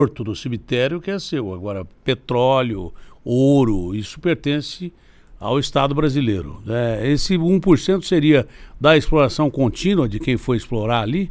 morto no cemitério que é seu. Agora, petróleo, ouro, isso pertence ao Estado brasileiro. Esse 1% seria da exploração contínua de quem foi explorar ali?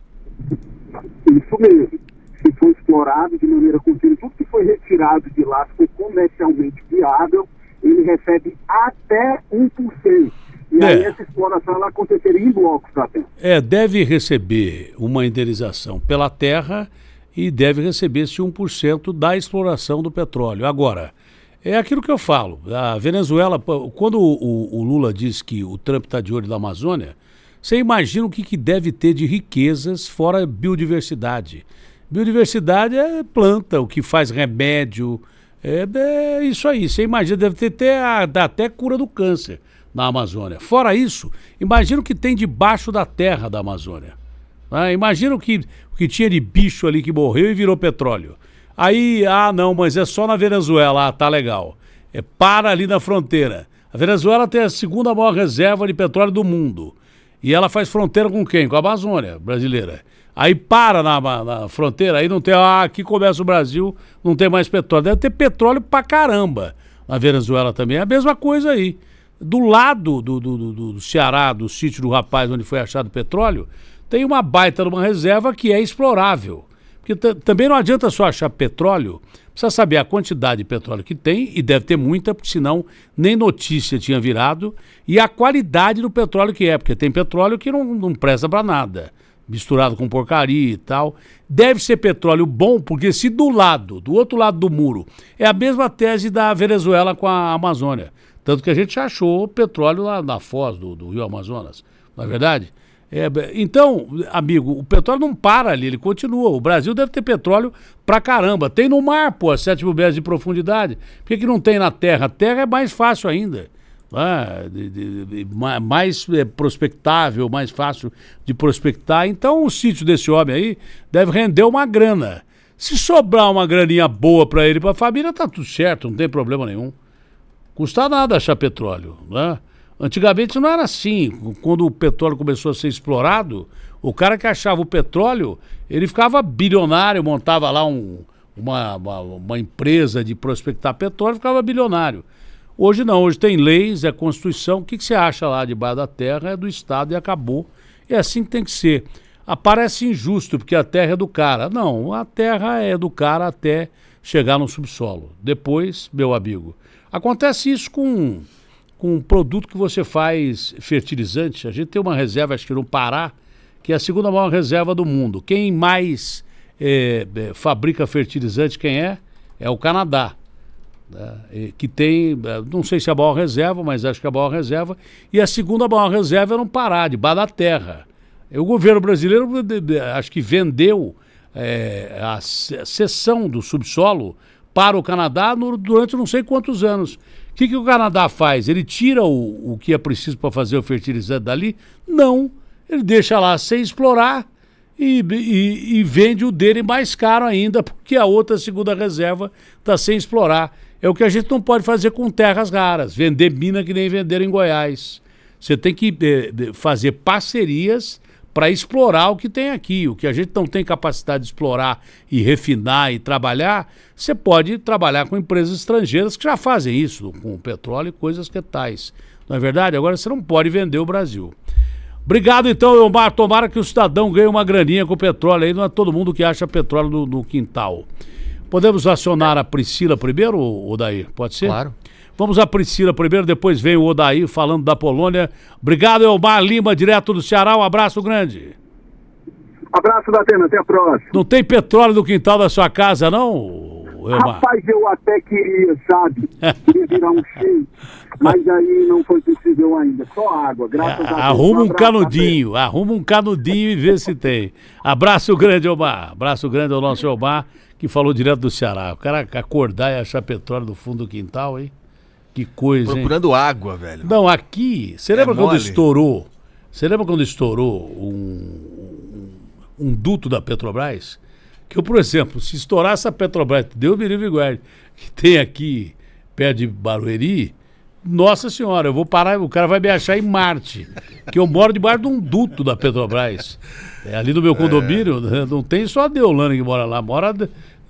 Isso mesmo. Se foi explorado de maneira contínua, tudo que foi retirado de lá, se foi comercialmente viável, ele recebe até 1%. E aí essa exploração ela aconteceria em blocos da terra. Deve receber uma indenização pela terra e deve receber esse 1% da exploração do petróleo. Agora, é aquilo que eu falo. A Venezuela, quando o Lula diz que o Trump está de olho na Amazônia, você imagina o que deve ter de riquezas fora biodiversidade. Biodiversidade é planta, o que faz remédio, é isso aí. Você imagina, deve ter até cura do câncer na Amazônia. Fora isso, imagina o que tem debaixo da terra da Amazônia. Imagina o que tinha de bicho ali que morreu e virou petróleo. Aí, não, mas é só na Venezuela, tá legal. Para ali na fronteira. A Venezuela tem a segunda maior reserva de petróleo do mundo. E ela faz fronteira com quem? Com a Amazônia brasileira. Aí para na fronteira, aí não tem, aqui começa o Brasil, não tem mais petróleo. Deve ter petróleo pra caramba na Venezuela também. É a mesma coisa aí. Do lado do Ceará, do sítio do rapaz onde foi achado petróleo, tem uma baita de uma reserva que é explorável. Porque também não adianta só achar petróleo, precisa saber a quantidade de petróleo que tem, e deve ter muita, porque senão nem notícia tinha virado, e a qualidade do petróleo que é, porque tem petróleo que não presta para nada, misturado com porcaria e tal. Deve ser petróleo bom, porque se do outro lado do muro, é a mesma tese da Venezuela com a Amazônia. Tanto que a gente achou petróleo lá na foz do Rio Amazonas, não é verdade? Então, amigo, o petróleo não para ali, ele continua. O Brasil deve ter petróleo pra caramba. Tem no mar, pô, a 7 mil metros de profundidade. Por que não tem na terra? A terra é mais fácil ainda. Mais prospectável, mais fácil de prospectar. Então, o sítio desse homem aí deve render uma grana. Se sobrar uma graninha boa pra ele e pra família, tá tudo certo, não tem problema nenhum. Custa nada achar petróleo, né? Antigamente não era assim. Quando o petróleo começou a ser explorado, o cara que achava o petróleo, ele ficava bilionário, montava lá uma empresa de prospectar petróleo, ficava bilionário. Hoje não, hoje tem leis, é Constituição. O que você acha lá debaixo da terra é do Estado e acabou. É assim que tem que ser. Parece injusto, porque a terra é do cara. Não, a terra é do cara até chegar no subsolo. Depois, meu amigo, acontece isso com um produto que você faz fertilizante. A gente tem uma reserva, acho que no Pará, que é a segunda maior reserva do mundo. Quem mais fabrica fertilizante, quem é? É o Canadá. Que tem, não sei se é a maior reserva, mas acho que é a maior reserva. E a segunda maior reserva é no Pará, debaixo da terra. O governo brasileiro, acho que vendeu a cessão do subsolo para o Canadá durante não sei quantos anos. O que o Canadá faz? Ele tira o que é preciso para fazer o fertilizante dali? Não. Ele deixa lá sem explorar e vende o dele mais caro ainda, porque a outra segunda reserva está sem explorar. É o que a gente não pode fazer com terras raras, vender mina que nem venderam em Goiás. Você tem que fazer parcerias para explorar o que tem aqui. O que a gente não tem capacidade de explorar e refinar e trabalhar, você pode trabalhar com empresas estrangeiras que já fazem isso, com petróleo e coisas que tais. Não é verdade? Agora você não pode vender o Brasil. Obrigado então, Elmar. Tomara que o cidadão ganhe uma graninha com petróleo aí. Não é todo mundo que acha petróleo no quintal. Podemos acionar a Priscila primeiro, Odair? Pode ser? Claro. Vamos a Priscila primeiro, depois vem o Odair falando da Polônia. Obrigado, Elmar Lima, direto do Ceará. Um abraço grande. Abraço, Datena. Até a próxima. Não tem petróleo no quintal da sua casa, não, Elmar? Rapaz, eu até queria, sabe? Queria virar um cheio. Mas aí não foi possível ainda. Só água, graças a Deus. Arruma um canudinho e vê se tem. Abraço grande, Elmar. Abraço grande ao nosso Elmar, que falou direto do Ceará. O cara acordar e achar petróleo no fundo do quintal, hein? Que coisa, procurando água, velho. Não, aqui... Você lembra quando estourou? Você lembra quando estourou um duto da Petrobras? Que eu, por exemplo, se estourasse a Petrobras, Deus me livre e guarde, que tem aqui perto de Barueri, nossa senhora, eu vou parar, o cara vai me achar em Marte, que eu moro debaixo de um duto da Petrobras. Ali no meu condomínio, não tem só a Deolane que mora lá,